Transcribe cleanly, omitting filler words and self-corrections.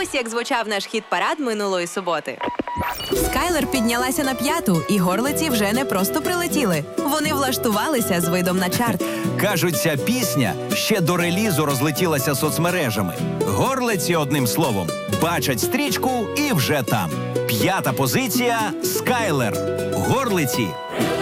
Ось як звучав наш хіт-парад минулої суботи. Скайлер піднялася на 5-ту, і горлиці вже не просто прилетіли. Вони влаштувалися з видом на чарт. Кажуть, ця пісня ще до релізу розлетілася соцмережами. Горлиці, одним словом, бачать стрічку і вже там. 5-та позиція – Скайлер. Горлиці.